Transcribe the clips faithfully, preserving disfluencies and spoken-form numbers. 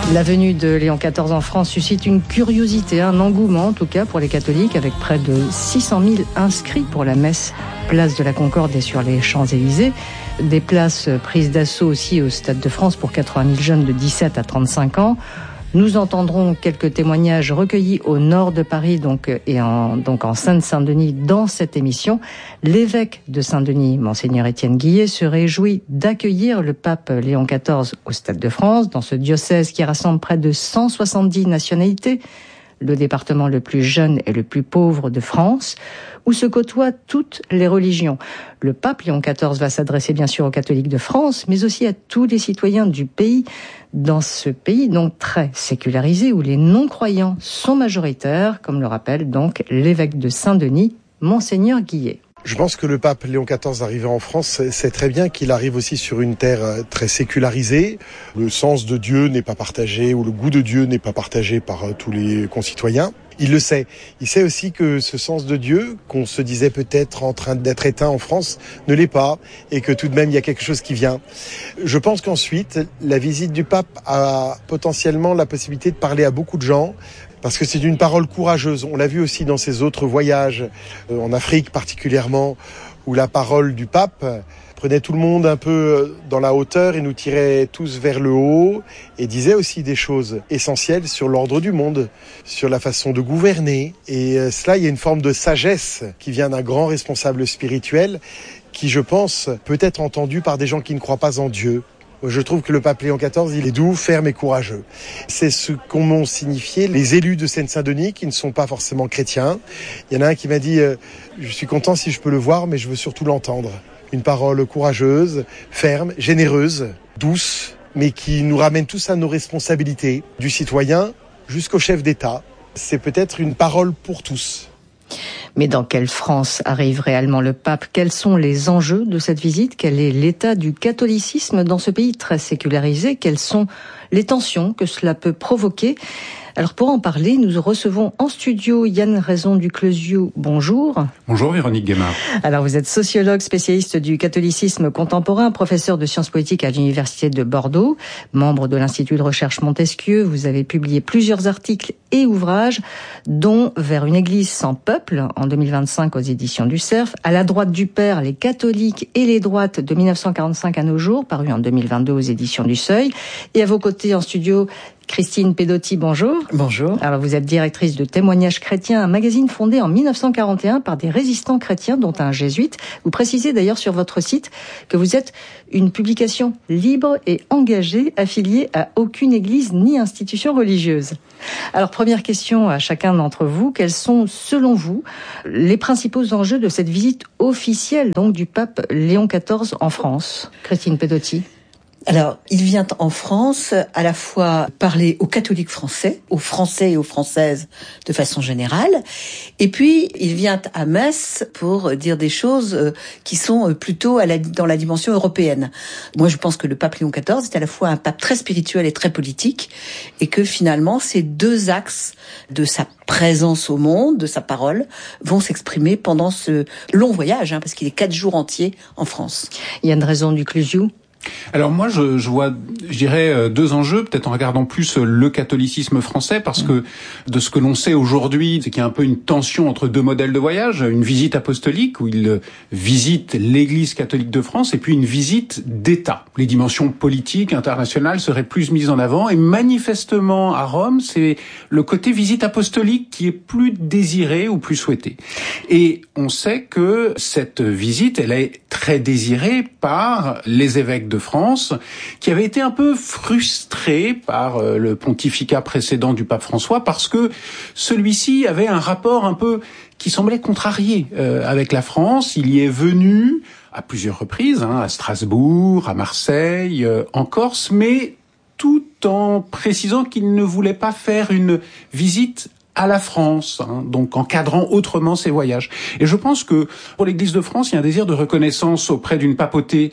La venue de Léon quatorze en France suscite une curiosité, un engouement en tout cas pour les catholiques, avec près de six cent mille inscrits pour la messe place de la Concorde et sur les Champs-Élysées. Des places prises d'assaut aussi au Stade de France pour quatre-vingt mille jeunes de dix-sept à trente-cinq ans. Nous entendrons quelques témoignages recueillis au nord de Paris donc, et en, donc en Seine-Saint-Denis dans cette émission. L'évêque de Saint-Denis, Monseigneur Étienne Guillet, se réjouit d'accueillir le pape Léon quatorze au Stade de France, dans ce diocèse qui rassemble près de cent soixante-dix nationalités, le département le plus jeune et le plus pauvre de France, où se côtoient toutes les religions. Le pape Léon quatorze va s'adresser bien sûr aux catholiques de France, mais aussi à tous les citoyens du pays, dans ce pays donc très sécularisé, où les non-croyants sont majoritaires, comme le rappelle donc l'évêque de Saint-Denis, Monseigneur Guillet. Je pense que le pape Léon quatorze arrivé en France, c'est très bien qu'il arrive aussi sur une terre très sécularisée. Le sens de Dieu n'est pas partagé, ou le goût de Dieu n'est pas partagé par tous les concitoyens. Il le sait. Il sait aussi que ce sens de Dieu, qu'on se disait peut-être en train d'être éteint en France, ne l'est pas, et que tout de même il y a quelque chose qui vient. Je pense qu'ensuite, la visite du pape a potentiellement la possibilité de parler à beaucoup de gens, parce que c'est une parole courageuse. On l'a vu aussi dans ses autres voyages, euh, en Afrique particulièrement, où la parole du pape prenait tout le monde un peu dans la hauteur et nous tirait tous vers le haut, et disait aussi des choses essentielles sur l'ordre du monde, sur la façon de gouverner. Et euh, cela, il y a une forme de sagesse qui vient d'un grand responsable spirituel qui, je pense, peut être entendu par des gens qui ne croient pas en Dieu. Je trouve que le pape Léon quatorze, il est doux, ferme et courageux. C'est ce qu'ont m'ont signifié les élus de Seine-Saint-Denis qui ne sont pas forcément chrétiens. Il y en a un qui m'a dit euh, « Je suis content si je peux le voir, mais je veux surtout l'entendre ». Une parole courageuse, ferme, généreuse, douce, mais qui nous ramène tous à nos responsabilités, du citoyen jusqu'au chef d'État. C'est peut-être une parole pour tous. Mais dans quelle France arrive réellement le pape ? Quels sont les enjeux de cette visite ? Quel est l'état du catholicisme dans ce pays très sécularisé ? Quelles sont les tensions que cela peut provoquer ? Alors pour en parler, nous recevons en studio Yann Raison du Clesiou. Bonjour. Bonjour Véronique Guémard. Alors vous êtes sociologue, spécialiste du catholicisme contemporain, professeur de sciences politiques à l'Université de Bordeaux, membre de l'Institut de recherche Montesquieu. Vous avez publié plusieurs articles et ouvrages, dont Vers une église sans peuple, en deux mille vingt-cinq aux éditions du Cerf, À la droite du Père, les catholiques et les droites de dix-neuf cent quarante-cinq à nos jours, paru en deux mille vingt-deux aux éditions du Seuil. Et à vos côtés en studio, Christine Pedotti, bonjour. Bonjour. Alors vous êtes directrice de Témoignages chrétiens, un magazine fondé en dix-neuf cent quarante et un par des résistants chrétiens, dont un jésuite. Vous précisez d'ailleurs sur votre site que vous êtes une publication libre et engagée, affiliée à aucune église ni institution religieuse. Alors première question à chacun d'entre vous, quels sont selon vous les principaux enjeux de cette visite officielle donc du pape Léon quatorze en France ? Christine Pedotti. Alors, il vient en France à la fois parler aux catholiques français, aux Français et aux Françaises de façon générale, et puis il vient à Metz pour dire des choses qui sont plutôt à la, dans la dimension européenne. Moi, je pense que le pape Léon quatorze est à la fois un pape très spirituel et très politique, et que finalement, ces deux axes de sa présence au monde, de sa parole, vont s'exprimer pendant ce long voyage, hein, parce qu'il est quatre jours entiers en France. Il y a une raison du Clesiou. Alors moi, je, je vois, je dirais, deux enjeux, peut-être en regardant plus le catholicisme français, parce que de ce que l'on sait aujourd'hui, c'est qu'il y a un peu une tension entre deux modèles de voyage, une visite apostolique, où il visite l'Église catholique de France, et puis une visite d'État. Les dimensions politiques, internationales seraient plus mises en avant, et manifestement, à Rome, c'est le côté visite apostolique qui est plus désiré ou plus souhaité. Et on sait que cette visite, elle est très désirée par les évêques de France, qui avait été un peu frustré par euh, le pontificat précédent du pape François, parce que celui-ci avait un rapport un peu qui semblait contrarié euh, avec la France. Il y est venu à plusieurs reprises, hein, à Strasbourg, à Marseille, euh, en Corse, mais tout en précisant qu'il ne voulait pas faire une visite à la France, hein, donc encadrant autrement ses voyages. Et je pense que pour l'Église de France, il y a un désir de reconnaissance auprès d'une papauté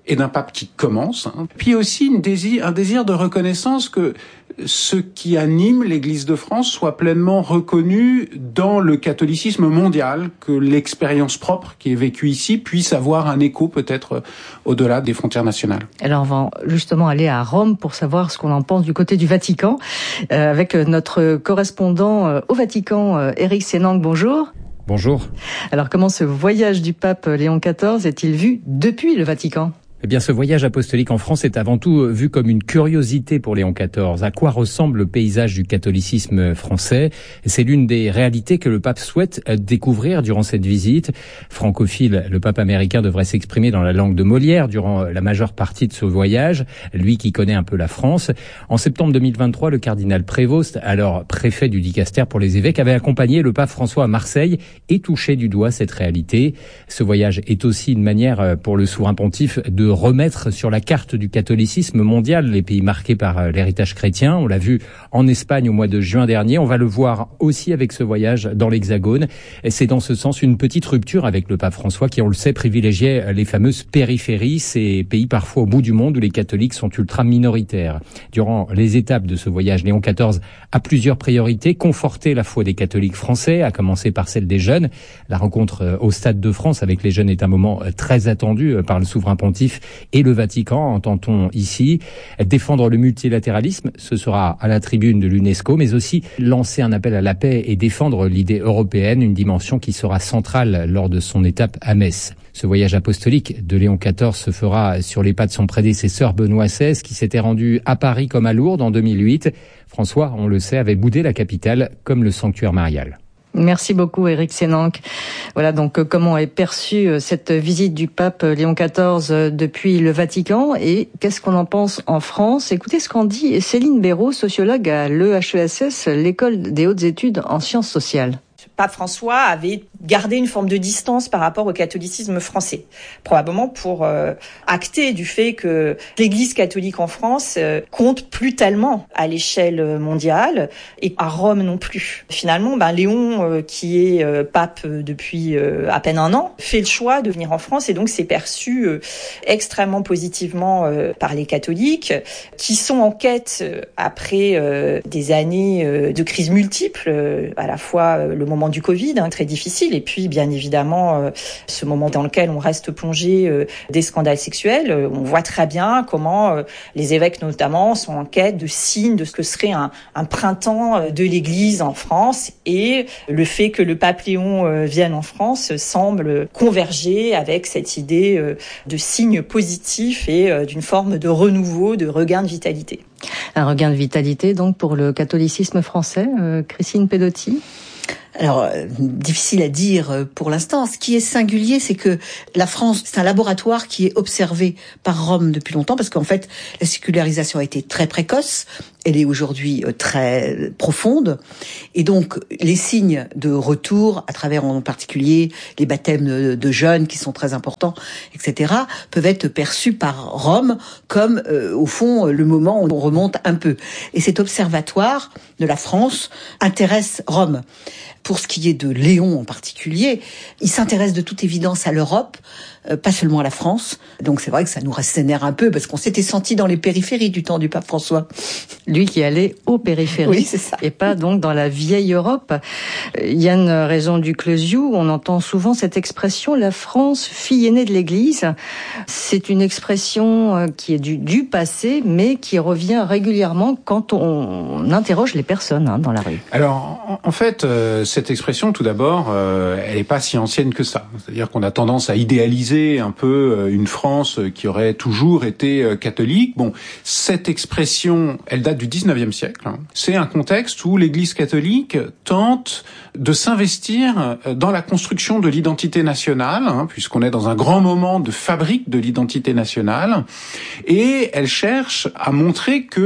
et d'un pape qui commence. Hein. Puis aussi une désir, un désir de reconnaissance que ce qui anime l'Église de France soit pleinement reconnu dans le catholicisme mondial, que l'expérience propre qui est vécue ici puisse avoir un écho peut-être au-delà des frontières nationales. Alors on va justement aller à Rome pour savoir ce qu'on en pense du côté du Vatican, euh, avec notre correspondant euh, au Vatican, euh, Éric Sénanque. Bonjour. Bonjour. Alors comment ce voyage du pape Léon quatorze est-il vu depuis le Vatican ? Eh bien, ce voyage apostolique en France est avant tout vu comme une curiosité pour Léon quatorze. À quoi ressemble le paysage du catholicisme français ? C'est l'une des réalités que le pape souhaite découvrir durant cette visite. Francophile, le pape américain devrait s'exprimer dans la langue de Molière durant la majeure partie de ce voyage, lui qui connaît un peu la France. En septembre deux mille vingt-trois, le cardinal Prévost, alors préfet du dicastère pour les évêques, avait accompagné le pape François à Marseille et touché du doigt cette réalité. Ce voyage est aussi une manière pour le souverain pontife de remettre sur la carte du catholicisme mondial les pays marqués par l'héritage chrétien. On l'a vu en Espagne au mois de juin dernier. On va le voir aussi avec ce voyage dans l'Hexagone. Et c'est dans ce sens une petite rupture avec le pape François qui, on le sait, privilégiait les fameuses périphéries, ces pays parfois au bout du monde où les catholiques sont ultra minoritaires. Durant les étapes de ce voyage, Léon quatorze a plusieurs priorités. Conforter la foi des catholiques français, à commencer par celle des jeunes. La rencontre au Stade de France avec les jeunes est un moment très attendu par le souverain pontife et le Vatican, entend-on ici. Défendre le multilatéralisme, ce sera à la tribune de l'UNESCO, mais aussi lancer un appel à la paix et défendre l'idée européenne, une dimension qui sera centrale lors de son étape à Metz. Ce voyage apostolique de Léon quatorze se fera sur les pas de son prédécesseur Benoît seize, qui s'était rendu à Paris comme à Lourdes en deux mille huit. François, on le sait, avait boudé la capitale comme le sanctuaire marial. Merci beaucoup, Éric Sénanque. Voilà donc euh, comment est perçue euh, cette visite du pape Léon quatorze euh, depuis le Vatican et qu'est-ce qu'on en pense en France. Écoutez ce qu'en dit Céline Béraud, sociologue à l'E H E S S, l'école des hautes études en sciences sociales. Pape François avait gardé une forme de distance par rapport au catholicisme français, probablement pour euh, acter du fait que l'Église catholique en France euh, compte plus tellement à l'échelle mondiale et à Rome non plus. Finalement, ben, Léon, euh, qui est euh, pape depuis euh, à peine un an, fait le choix de venir en France et donc c'est perçu euh, extrêmement positivement euh, par les catholiques qui sont en quête, euh, après euh, des années euh, de crises multiples, euh, à la fois euh, le moment du Covid, hein, très difficile, et puis bien évidemment euh, ce moment dans lequel on reste plongé euh, des scandales sexuels. Euh, on voit très bien comment euh, les évêques notamment sont en quête de signes de ce que serait un, un printemps de l'Église en France, et le fait que le pape Léon euh, vienne en France semble converger avec cette idée euh, de signes positifs et euh, d'une forme de renouveau, de regain de vitalité. Un regain de vitalité donc pour le catholicisme français, euh, Christine Pedotti. Alors, euh, difficile à dire pour l'instant. Ce qui est singulier, c'est que la France, c'est un laboratoire qui est observé par Rome depuis longtemps, parce qu'en fait, la sécularisation a été très précoce. Elle est aujourd'hui très profonde. Et donc, les signes de retour, à travers en particulier les baptêmes de, de jeunes qui sont très importants, et cetera, peuvent être perçus par Rome comme, euh, au fond, le moment où on remonte un peu. Et cet observatoire de la France intéresse Rome. Pour ce qui est de Léon en particulier, il s'intéresse de toute évidence à l'Europe, euh, pas seulement à la France. Donc c'est vrai que ça nous résonère un peu, parce qu'on s'était senti dans les périphéries du temps du pape François. Lui qui allait aux périphéries, oui, c'est ça. Et pas donc dans la vieille Europe. Yann Raison du Clesiou, on entend souvent cette expression « la France, fille aînée de l'Église ». C'est une expression qui est du, du passé, mais qui revient régulièrement quand on interroge les personnes hein, dans la rue. Alors, en, en fait, euh, cette expression, tout d'abord, euh, elle n'est pas si ancienne que ça. C'est-à-dire qu'on a tendance à idéaliser un peu euh, une France qui aurait toujours été euh, catholique. Bon, cette expression, elle date du dix-neuvième siècle. Hein. C'est un contexte où l'Église catholique tente de s'investir dans la construction de l'identité nationale, hein, puisqu'on est dans un grand moment de fabrique de l'identité nationale, et elle cherche à montrer que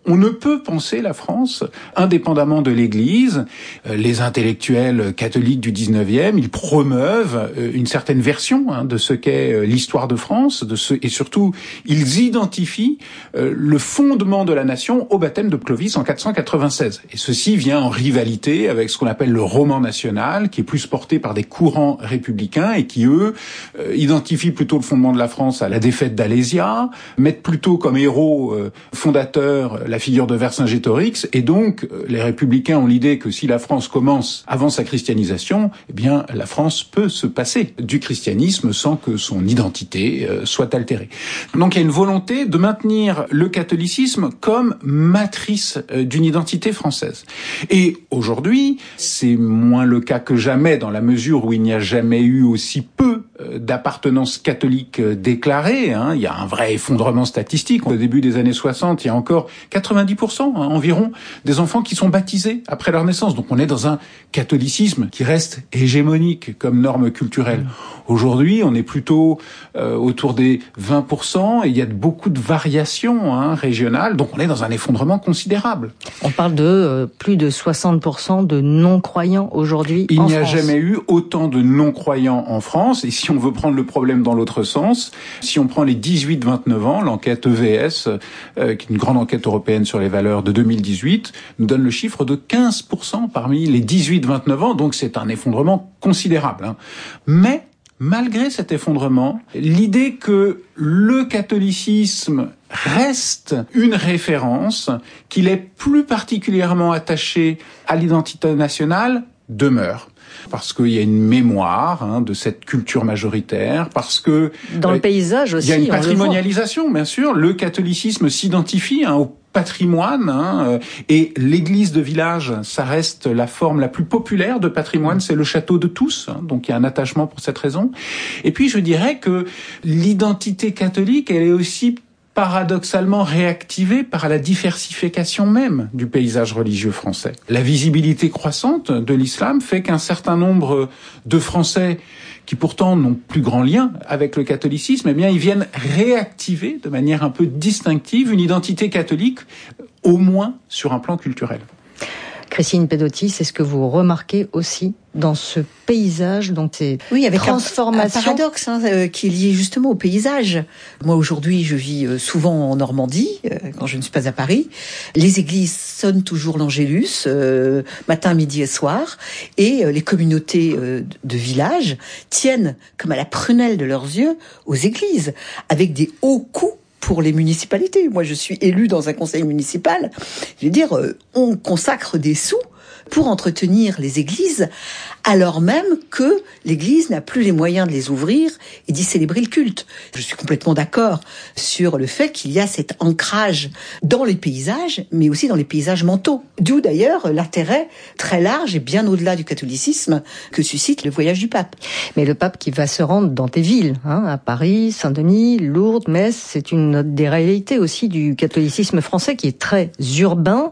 On ne peut penser la France indépendamment de l'Église. Les intellectuels catholiques du dix-neuvième, ils promeuvent une certaine version hein, de ce qu'est l'histoire de France, de ce, et surtout, ils identifient le fondement de la nation au baptême de Clovis en quatre cent quatre-vingt-seize. Et ceci vient en rivalité avec ce qu'on appelle le roman national, qui est plus porté par des courants républicains et qui, eux, identifient plutôt le fondement de la France à la défaite d'Alésia, mettent plutôt comme héros fondateurs la figure de Vercingétorix, et donc les républicains ont l'idée que si la France commence avant sa christianisation, eh bien la France peut se passer du christianisme sans que son identité euh, soit altérée. Donc il y a une volonté de maintenir le catholicisme comme matrice euh, d'une identité française. Et aujourd'hui, c'est moins le cas que jamais dans la mesure où il n'y a jamais eu aussi peu euh, d'appartenance catholique euh, déclarée. Hein. Il y a un vrai effondrement statistique. Au début des années soixante, il y a encore quatre-vingt-dix pour cent hein, environ des enfants qui sont baptisés après leur naissance. Donc on est dans un catholicisme qui reste hégémonique comme norme culturelle. Aujourd'hui, on est plutôt euh, autour des vingt pour cent et il y a beaucoup de variations hein, régionales. Donc on est dans un effondrement considérable. On parle de euh, plus de soixante pour cent de non-croyants aujourd'hui en France. Il n'y a jamais eu autant de non-croyants en France. Et si on veut prendre le problème dans l'autre sens, si on prend les dix-huit vingt-neuf ans, l'enquête E V S, euh, qui est une grande enquête européenne sur les valeurs de deux mille dix-huit, nous donne le chiffre de quinze pour cent parmi les dix-huit vingt-neuf ans. Donc c'est un effondrement considérable. Hein. Mais malgré cet effondrement, l'idée que le catholicisme reste une référence, qu'il est plus particulièrement attaché à l'identité nationale, demeure. Parce qu'il y a une mémoire hein, de cette culture majoritaire, parce que... Dans euh, le paysage aussi, il y a une patrimonialisation, bien sûr. Le catholicisme s'identifie hein, au patrimoine, hein, et l'église de village, ça reste la forme la plus populaire de patrimoine, c'est le château de tous, hein, donc il y a un attachement pour cette raison. Et puis je dirais que l'identité catholique, elle est aussi paradoxalement réactivée par la diversification même du paysage religieux français. La visibilité croissante de l'islam fait qu'un certain nombre de Français qui pourtant n'ont plus grand lien avec le catholicisme, eh bien, ils viennent réactiver de manière un peu distinctive une identité catholique, au moins sur un plan culturel. Christine Pedotti, c'est ce que vous remarquez aussi dans ce paysage, donc ces oui, avec transformations. Un, un paradoxe hein, euh, qui est lié justement au paysage. Moi aujourd'hui, je vis euh, souvent en Normandie euh, quand je ne suis pas à Paris. Les églises sonnent toujours l'Angélus euh, matin, midi et soir, et euh, les communautés euh, de village tiennent comme à la prunelle de leurs yeux aux églises, avec des hauts coûts pour les municipalités. Moi, je suis élue dans un conseil municipal. Je veux dire, euh, on consacre des sous pour entretenir les églises, alors même que l'église n'a plus les moyens de les ouvrir et d'y célébrer le culte. Je suis complètement d'accord sur le fait qu'il y a cet ancrage dans les paysages, mais aussi dans les paysages mentaux. D'où d'ailleurs l'intérêt très large et bien au-delà du catholicisme que suscite le voyage du pape. Mais le pape qui va se rendre dans des villes, hein, à Paris, Saint-Denis, Lourdes, Metz, c'est une des réalités aussi du catholicisme français qui est très urbain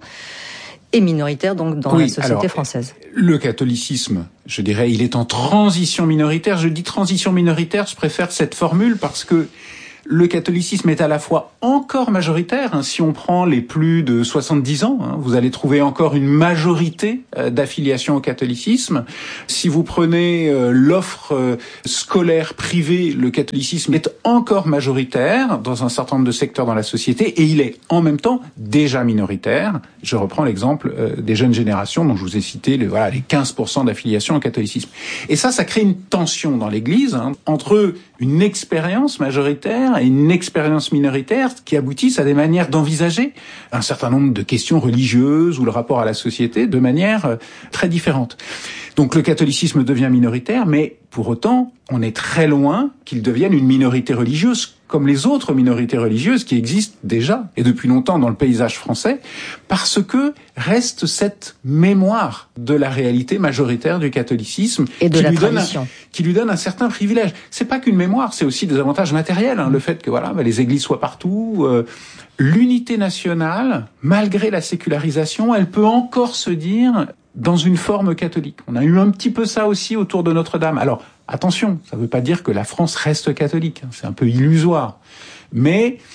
et minoritaire donc dans oui, la société alors, française. Le catholicisme, je dirais, il est en transition minoritaire. Je dis transition minoritaire, je préfère cette formule parce que le catholicisme est à la fois encore majoritaire. Hein, si on prend les plus de soixante-dix ans, hein, vous allez trouver encore une majorité euh, d'affiliation au catholicisme. Si vous prenez euh, l'offre euh, scolaire privée, le catholicisme est encore majoritaire dans un certain nombre de secteurs dans la société et il est en même temps déjà minoritaire. Je reprends l'exemple euh, des jeunes générations dont je vous ai cité le, voilà, les quinze pour cent d'affiliation au catholicisme. Et ça, ça crée une tension dans l'Église hein, entre une expérience majoritaire et une expérience minoritaire qui aboutissent à des manières d'envisager un certain nombre de questions religieuses ou le rapport à la société de manière très différente. Donc le catholicisme devient minoritaire, mais pour autant, on est très loin qu'il devienne une minorité religieuse comme les autres minorités religieuses qui existent déjà et depuis longtemps dans le paysage français, parce que reste cette mémoire de la réalité majoritaire du catholicisme et de qui, la lui donne un, qui lui donne un certain privilège. C'est pas qu'une mémoire, c'est aussi des avantages matériels, hein, le fait que voilà, bah, les églises soient partout. Euh, l'unité nationale, malgré la sécularisation, elle peut encore se dire dans une forme catholique. On a eu un petit peu ça aussi autour de Notre-Dame. Alors, attention, ça ne veut pas dire que la France reste catholique. C'est un peu illusoire. Mais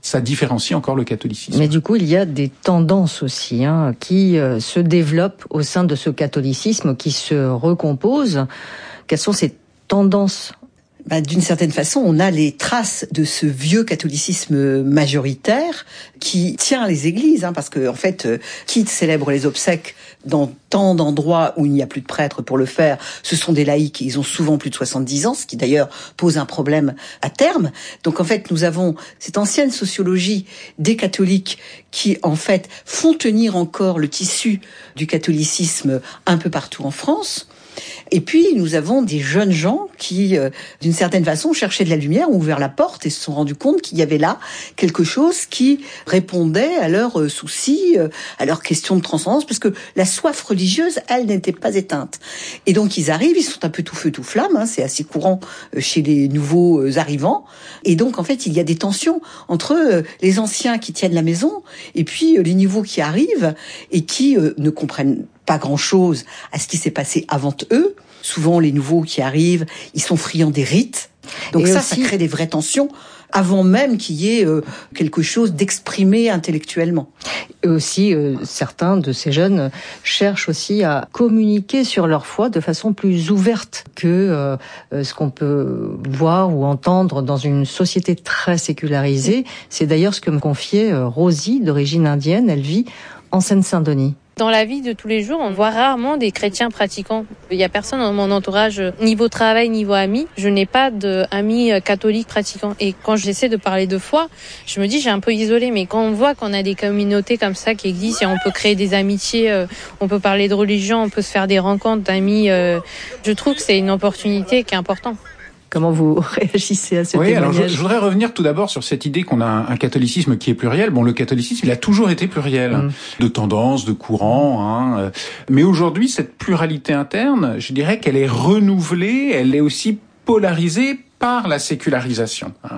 ça différencie encore le catholicisme. Mais du coup, il y a des tendances aussi hein, qui euh, se développent au sein de ce catholicisme qui se recompose. Quelles sont ces tendances ? Bah, d'une certaine façon, on a les traces de ce vieux catholicisme majoritaire qui tient les églises, hein, parce que en fait, euh, qui célèbre les obsèques dans tant d'endroits où il n'y a plus de prêtres pour le faire, ce sont des laïcs, ils ont souvent plus de soixante-dix ans, ce qui d'ailleurs pose un problème à terme. Donc en fait, nous avons cette ancienne sociologie des catholiques qui en fait font tenir encore le tissu du catholicisme un peu partout en France. Et puis, nous avons des jeunes gens qui, euh, d'une certaine façon, cherchaient de la lumière, ont ouvert la porte et se sont rendus compte qu'il y avait là quelque chose qui répondait à leurs euh, soucis, euh, à leurs questions de transcendance, parce que la soif religieuse, elle, n'était pas éteinte. Et donc, ils arrivent, ils sont un peu tout feu, tout flamme, hein, c'est assez courant euh, chez les nouveaux euh, arrivants. Et donc, en fait, il y a des tensions entre euh, les anciens qui tiennent la maison et puis euh, les nouveaux qui arrivent et qui euh, ne comprennent pas grand-chose à ce qui s'est passé avant eux. Souvent, les nouveaux qui arrivent, ils sont friands des rites. Donc et ça, aussi, ça crée des vraies tensions avant même qu'il y ait euh, quelque chose d'exprimé intellectuellement. Et aussi, euh, certains de ces jeunes cherchent aussi à communiquer sur leur foi de façon plus ouverte que euh, ce qu'on peut voir ou entendre dans une société très sécularisée. C'est d'ailleurs ce que me confiait euh, Rosie, d'origine indienne. Elle vit en Seine-Saint-Denis. Dans la vie de tous les jours, on voit rarement des chrétiens pratiquants. Il y a personne dans mon entourage, niveau travail, niveau amis. Je n'ai pas d'amis catholiques pratiquants. Et quand j'essaie de parler de foi, je me dis j'ai un peu isolé. Mais quand on voit qu'on a des communautés comme ça qui existent et on peut créer des amitiés, on peut parler de religion, on peut se faire des rencontres d'amis, je trouve que c'est une opportunité qui est importante. Comment vous réagissez à ce oui, témoignage ? Alors je, je voudrais revenir tout d'abord sur cette idée qu'on a un, un catholicisme qui est pluriel. Bon, le catholicisme, il a toujours été pluriel, mmh. de tendances, de courants. Hein. Mais aujourd'hui, cette pluralité interne, je dirais qu'elle est renouvelée, elle est aussi polarisée par la sécularisation.